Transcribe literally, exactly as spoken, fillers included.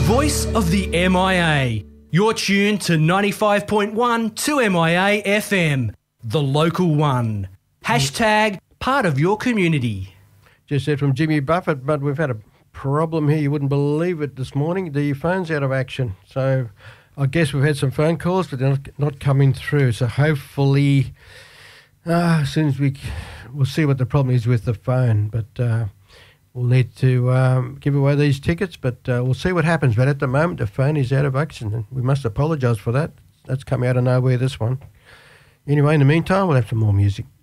voice of the M I A. You're tuned to ninety-five point one to M I A F M, the local one. Hashtag part of your community. Just said from Jimmy Buffett, but we've had a problem here. You wouldn't believe it this morning. The phone's out of action. So I guess we've had some phone calls, but they're not, not coming through. So hopefully, uh, as soon as we, we'll see what the problem is with the phone. But uh, we'll need to um, give away these tickets, but uh, we'll see what happens. But at the moment, the phone is out of action, and we must apologise for that. That's come out of nowhere, this one. Anyway, in the meantime, we'll have some more music.